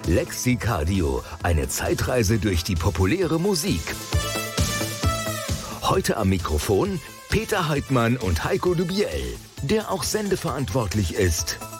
Lexicardio, eine Zeitreise durch die populäre Musik. Heute am Mikrofon Peter Heidmann und Heiko Dubiel, der auch sendeverantwortlich ist.